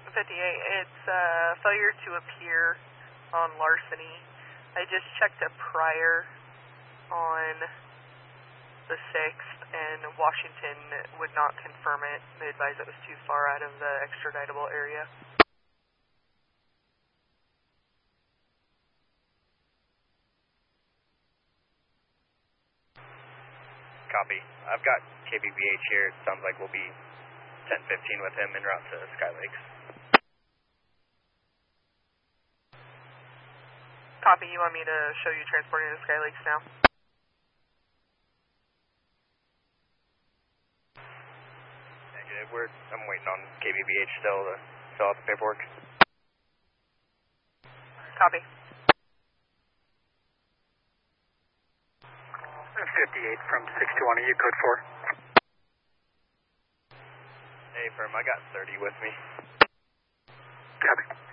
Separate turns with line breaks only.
58, it's failure to appear on larceny. I just checked a prior on the 6th, and Washington would not confirm it. They advised it was too far out of the extraditable area.
Copy. I've got KBBH here. It sounds like we'll be 10:15 with him en route to Sky Lakes.
Copy. You want me to show you transporting to Sky Lakes now?
Negative. I'm waiting on KBBH still to fill out the paperwork.
Copy.
58 from 621, you code 4.
Hey, firm, I got 30 with me.
Copy.